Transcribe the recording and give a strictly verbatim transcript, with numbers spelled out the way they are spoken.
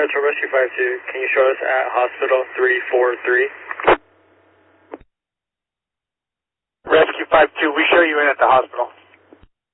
Metro Rescue five two, can you show us at Hospital three four three? Rescue five two, we show you in at the hospital.